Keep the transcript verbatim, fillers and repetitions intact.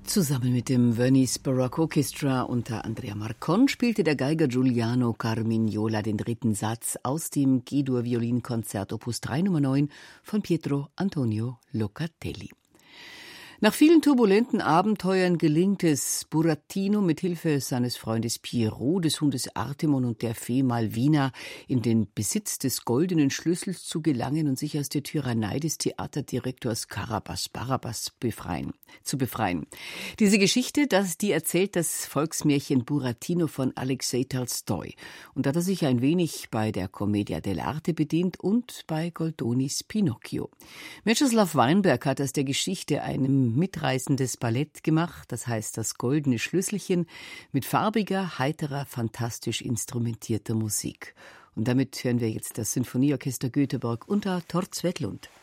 Zusammen mit dem Venice Baroque Orchestra unter Andrea Marcon spielte der Geiger Giuliano Carmignola den dritten Satz aus dem G-Dur-Violinkonzert Opus drei Nummer neun von Pietro Antonio Locatelli. Nach vielen turbulenten Abenteuern gelingt es Burattino mit Hilfe seines Freundes Pierrot, des Hundes Artemon und der Fee Malvina in den Besitz des goldenen Schlüssels zu gelangen und sich aus der Tyrannei des Theaterdirektors Carabas Barabas befreien, zu befreien. Diese Geschichte, das, die erzählt das Volksmärchen Burattino von Alexei Tolstoi. Und da hat er sich ein wenig bei der Commedia dell'arte bedient und bei Goldonis Pinocchio. Mieczysław Weinberg hat aus der Geschichte einem mitreißendes Ballett gemacht, das heißt das Goldene Schlüsselchen, mit farbiger, heiterer, fantastisch instrumentierter Musik. Und damit hören wir jetzt das Sinfonieorchester Göteborg unter Tord Svetlund.